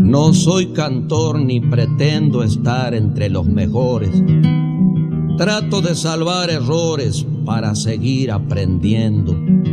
No soy cantor ni pretendo estar entre los mejores. Trato de salvar errores para seguir aprendiendo.